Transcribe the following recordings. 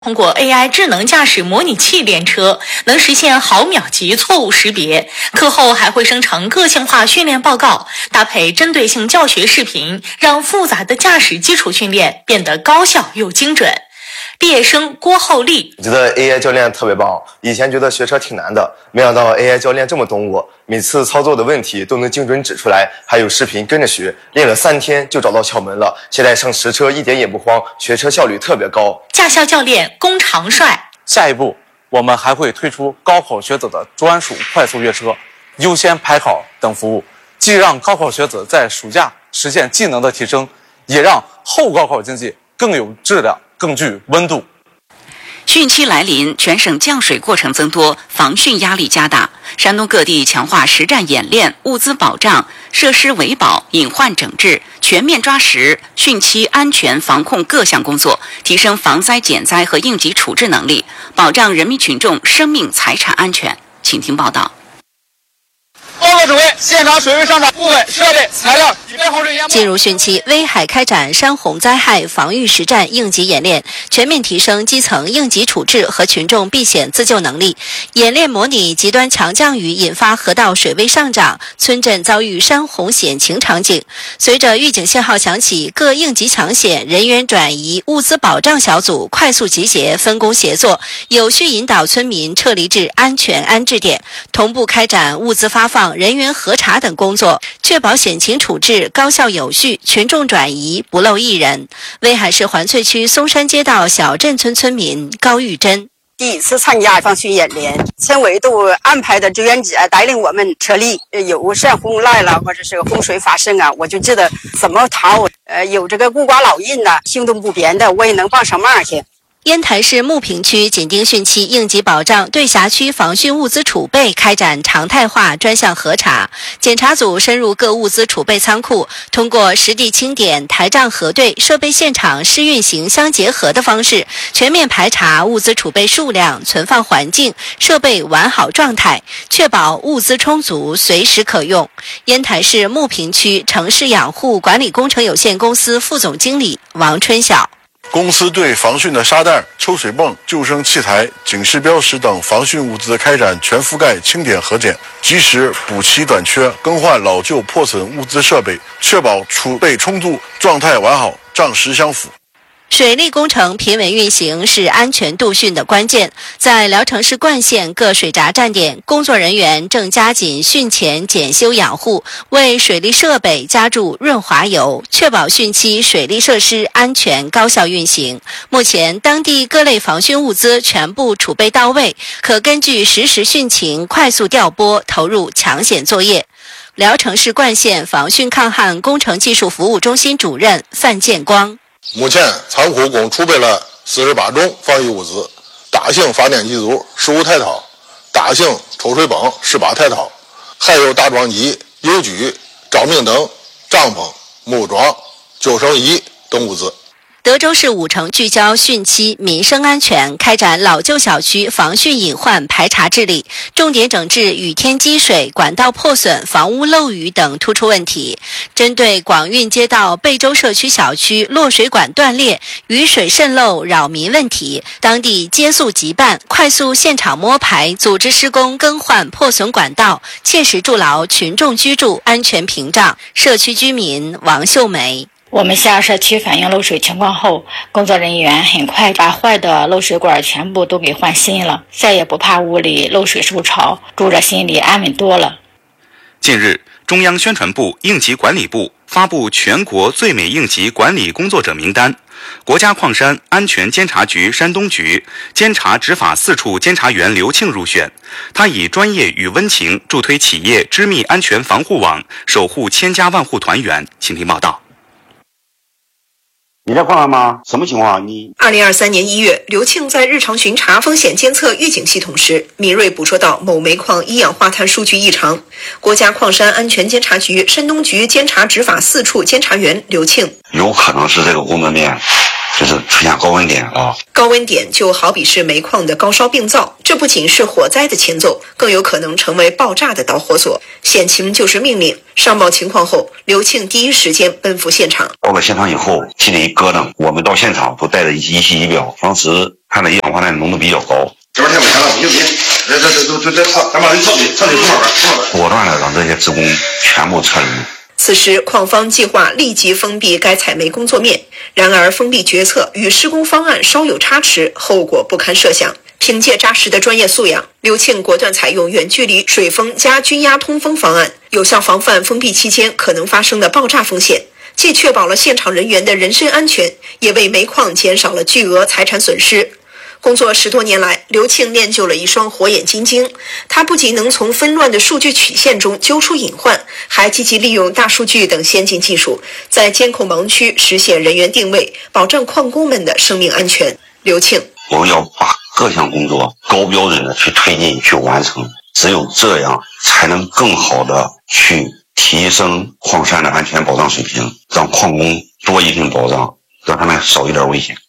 通过 AI 智能驾驶模拟器练车，能实现毫秒级错误识别。课后还会生成个性化训练报告，搭配针对性教学视频，让复杂的驾驶基础训练变得高效又精准。毕业生郭厚利， 我觉得 AI 教练特别棒。以前觉得学车挺难的，没想到 AI 教练这么懂我，每次操作的问题都能精准指出来，还有视频跟着学，练了3天就找到窍门了。现在上实车一点也不慌，学车效率特别高。 驾校教练龚长帅， 下一步我们还会推出高考学子的专属快速约车、优先排考等服务，既让高考学子在暑假实现技能的提升，也让后高考经济更有质量、更具温度。 汛期来临，全省降水过程增多，防汛压力加大。山东各地强化实战演练、物资保障、设施维保、隐患整治，全面抓实汛期安全防控各项工作，提升防灾减灾和应急处置能力，保障人民群众生命财产安全。请听报道。 报告指挥，现场水位上涨，部分设备材料已被洪水淹没。 进入汛期，威海开展山洪灾害防御实战应急演练，全面提升基层应急处置和群众避险自救能力。演练模拟极端强降雨引发河道水位上涨、村镇遭遇山洪险情场景。随着预警信号响起，各应急抢险人员转移、物资保障小组快速集结、分工协作，有序引导村民撤离至安全安置点，同步开展物资发放、人员核查等工作，确保险情处置高效有序，群众转移不漏一人。威海市环翠区松山街道小镇村村民高玉珍， 第一次参加防汛演练，县委都安排的志愿者带领我们撤离，有山洪来了或者是洪水发生啊，我就知道怎么逃。有这个孤寡老人呢，行动不便的，我也能帮上忙去。 烟台市牟平区紧盯汛期应急保障，对辖区防汛物资储备开展常态化专项核查。检查组深入各物资储备仓库，通过实地清点、台账核对、设备现场试运行相结合的方式，全面排查物资储备数量、存放环境、设备完好状态，确保物资充足、随时可用。烟台市牟平区城市养护管理工程有限公司副总经理王春晓。 公司对防汛的沙袋、抽水泵、救生器材、警示标识等防汛物资开展全覆盖清点核检，及时补齐短缺，更换老旧破损物资设备，确保储备充足、状态完好、账实相符。 水利工程平稳运行是安全度汛的关键。在聊城市冠县各水闸站点，工作人员正加紧汛前检修养护，为水利设备加注润滑油，确保汛期水利设施安全高效运行。目前，当地各类防汛物资全部储备到位，可根据实时汛情快速调拨，投入抢险作业。聊城市冠县防汛抗旱工程技术服务中心主任范建光。 目前仓库共储备了48种防御物资，大型发电机组15台套，大型抽水泵18台套，还有打桩机、油锯、照明灯、帐篷、木桩、救生衣等物资。 德州市5城聚焦汛期民生安全，开展老旧小区防汛隐患排查治理，重点整治雨天积水、管道破损、房屋漏雨等突出问题。针对广运街道贝州社区小区落水管断裂、雨水渗漏扰民问题，当地接速急办，快速现场摸排，组织施工更换破损管道，切实筑牢群众居住安全屏障。社区居民王秀梅。 我们向社区反映漏水情况后，工作人员很快把坏的漏水管全部都给换新了，再也不怕屋里漏水受潮，住着心里安稳多了。 近日，中央宣传部、应急管理部发布全国最美应急管理工作者名单，国家矿山安全监察局山东局监察执法4处监察员刘庆入选。他以专业与温情助推企业织密安全防护网，守护千家万户团圆。请听报道。 你在矿上吗？什么情况 ？2023年1月，刘庆在日常巡查风险监测预警系统时，敏锐捕捉到某煤矿一氧化碳数据异常。国家矿山安全监察局山东局监察执法4处监察员刘庆， 有可能是这个工作面就是出现高温点啊。 高温点就好比是煤矿的高烧病灶，这不仅是火灾的前奏，更有可能成为爆炸的导火索。险情就是命令。上报情况后，刘庆第一时间奔赴现场。 到了现场以后，气得一咯噔，我们到现场都带着仪器仪表，当时看到一氧化碳浓度比较高。 这边太危险了，不行，咱把人撤离果断的让这些职工全部撤离。 此时，矿方计划立即封闭该采煤工作面，然而封闭决策与施工方案稍有差池，后果不堪设想。凭借扎实的专业素养，刘庆果断采用远距离水封加均压通风方案，有效防范封闭期间可能发生的爆炸风险，既确保了现场人员的人身安全，也为煤矿减少了巨额财产损失。工作10多年来，刘庆练就了一双火眼金睛。他不仅能从纷乱的数据曲线中揪出隐患，还积极利用大数据等先进技术，在监控盲区实现人员定位，保证矿工们的生命安全。刘庆： 我们要把各项工作高标准的去推进、去完成，只有这样才能更好的去提升矿山的安全保障水平，让矿工多一份保障，让他们少一点危险。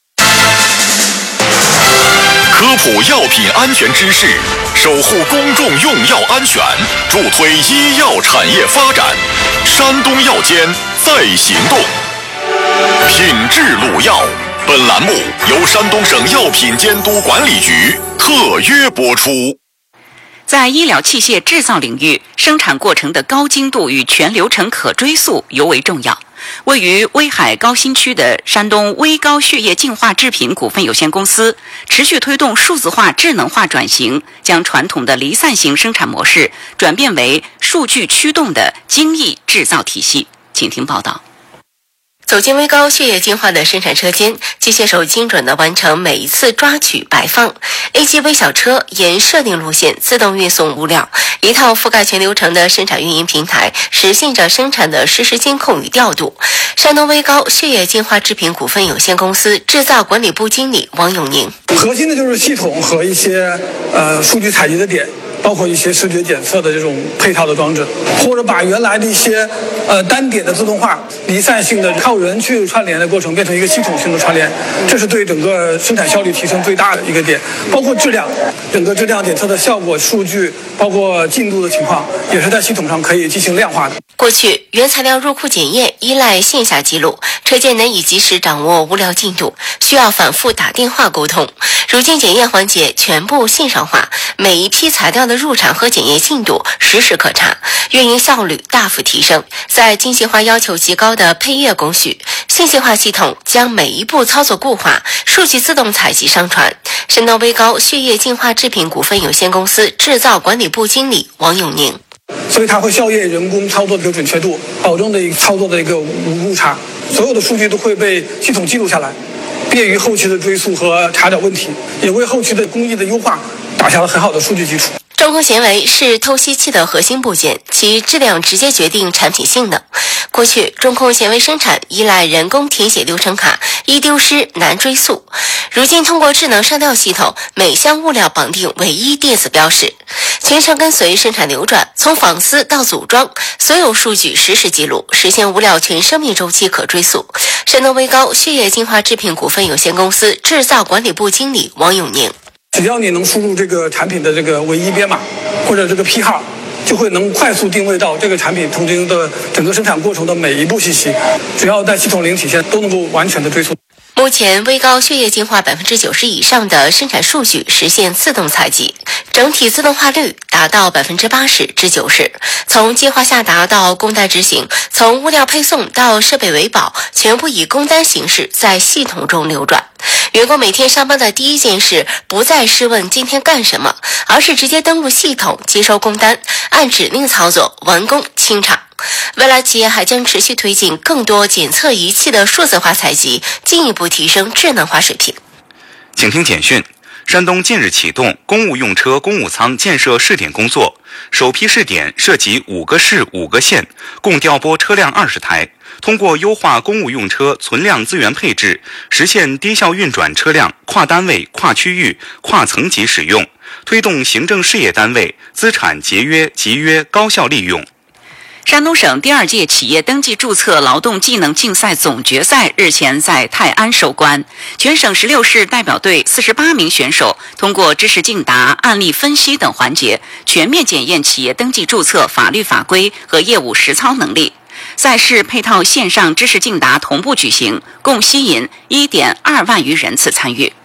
科普药品安全知识，守护公众用药安全，助推医药产业发展。山东药监在行动，品质卤药。本栏目由山东省药品监督管理局特约播出。 在医疗器械制造领域，生产过程的高精度与全流程可追溯尤为重要。位于威海高新区的山东威高血液净化制品股份有限公司持续推动数字化智能化转型，将传统的离散型生产模式转变为数据驱动的精益制造体系。请听报道。 走进威高血液净化的生产车间，机械手精准地完成每一次抓取摆放。A 级微小车沿设定路线自动运送物料，一套覆盖全流程的生产运营平台，实现着生产的实时监控与调度。山东威高血液净化制品股份有限公司制造管理部经理王永宁： 核心的就是系统和一些数据采集的点，包括一些视觉检测的这种配套的装置，或者把原来的一些单点的自动化、离散性的靠人去串联的过程变成一个系统性的串联，这是对整个生产效率提升最大的一个点。包括质量，整个质量检测的效果数据，包括进度的情况，也是在系统上可以进行量化的。 过去原材料入库检验依赖线下记录，车间难以及时掌握物料进度，需要反复打电话沟通。如今检验环节全部线上化，每一批材料的入场和检验进度实时可查，运营效率大幅提升。在精细化要求极高的配液工序，信息化系统将每一步操作固化，数据自动采集上传。山东威高血液净化制品股份有限公司制造管理部经理王永宁： 所以它会校验人工操作的一个准确度，保证的一个操作的一个无误差，所有的数据都会被系统记录下来，便于后期的追溯和查找问题，也为后期的工艺的优化打下了很好的数据基础。 中控纤维是透析器的核心部件，其质量直接决定产品性能。过去中控纤维生产依赖人工填写流程卡，一丢失难追溯。如今通过智能上吊系统，每项物料绑定唯一电子标识，全程跟随生产流转，从纺丝到组装，所有数据实时记录，实现物料全生命周期可追溯。山东威高血液净化制品股份有限公司制造管理部经理王永宁： 只要你能输入这个产品的这个唯一编码或者这个批号，就会能快速定位到这个产品途经的整个生产过程的每一步信息，只要在系统零体现都能够完全的追溯。 目前威高血液净化90%以上的生产数据实现自动采集，整体自动化率达到80%至90%。从计划下达到工单执行，从物料配送到设备维保，全部以工单形式在系统中流转。员工每天上班的第一件事不再是问今天干什么，而是直接登录系统接收工单，按指令操作，完工清场。未来企业还将持续推进更多检测仪器的数字化采集，进一步提升智能化水平。 请听简讯：山东近日启动公务用车公务舱建设试点工作，首批试点涉及5个市5个县，共调拨车辆20台。通过优化公务用车存量资源配置，实现低效运转车辆跨单位、跨区域、跨层级使用，推动行政事业单位资产节约、集约、高效利用。 山东省第2届企业登记注册劳动技能竞赛总决赛日前在泰安收官，全省16市代表队48名选手通过知识竞答、案例分析等环节，全面检验企业登记注册法律法规和业务实操能力。赛事配套线上知识竞答同步举行，共吸引1.2万余人次参与。